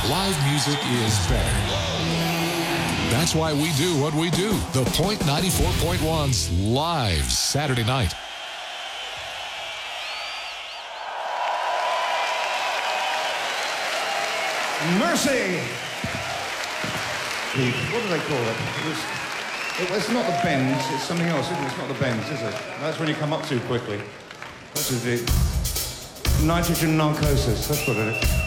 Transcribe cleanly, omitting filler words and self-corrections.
Live music is better. That's why we do what we do. The Point 94.1's live Saturday night. Mercy! What do they call it? It's not the bends, it's something else, isn't it? It's not the bends, is it? That's when you come up too quickly. What is it? Nitrogen narcosis, that's what it is.